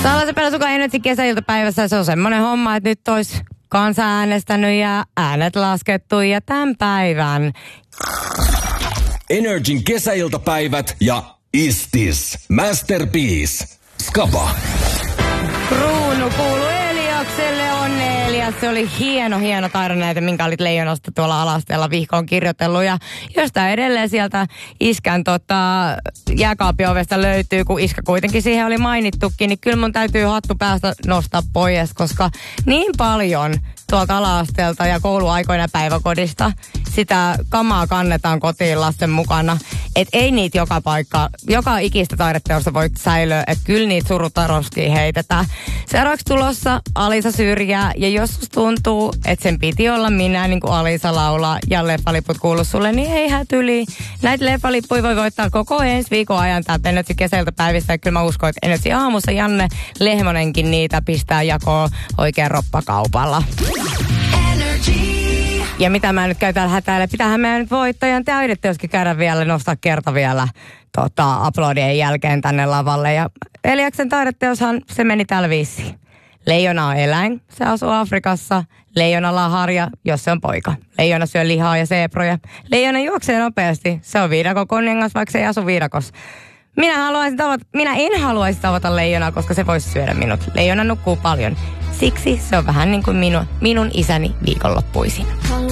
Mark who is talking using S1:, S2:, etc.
S1: Tällaisen Pelasukan Energy kesäiltapäivässä se on semmoinen homma, että nyt olisi kansa äänestänyt ja äänet laskettu ja tämän päivän.
S2: Energin kesäiltapäivät ja Istis. Masterpiece. Skaba.
S1: Kruunu kuului Eliakselle, onnea Elias. Se oli hieno taidenäyte, minkä olit Leijonasta tuolla alasteella vihkoon kirjoitellut. Ja jostain edelleen sieltä iskän jääkaapin ovesta löytyy, kun iskä kuitenkin siihen oli mainittukin, niin kyllä mun täytyy hattu päästä nostaa pois, koska niin paljon tuolta ala-asteelta ja kouluaikoina päiväkodista sitä kamaa kannetaan kotiin lasten mukana. Että ei niitä joka ikistä taideteosta voi säilöä, että kyllä niitä surutaroskiin heitetään. Seuraavaksi tulossa Alisa syrjää ja joskus tuntuu, että sen piti olla minä, niin kuin Alisa laulaa ja leffaliput kuulu sulle, niin ei hätyli. Näitä leffalippuja voi voittaa koko ensi viikon ajan täältä Energy kesäiltapäivistä ja kyllä mä uskon, että Energy aamussa Janne Lehmonenkin niitä pistää jakoon oikein roppakaupalla. Ja mitä mä nyt käyn täällä hätäillä, pitäähän meidän nyt voittajan taideteoskin käydä vielä, nostaa kerta vielä aplodien jälkeen tänne lavalle. Ja Eliaksen taideteoshan se meni tällä viisiin. Leijona on eläin, se asuu Afrikassa. Leijonalla on harja, jos se on poika. Leijona syö lihaa ja seeproja. Leijona juoksee nopeasti, se on viidakon kuningas, vaikka se ei asu viidakossa. Minä en haluaisi tavata leijonaa, koska se voisi syödä minut. Leijona nukkuu paljon. Siksi se on vähän niin kuin minun isäni viikonloppuisin.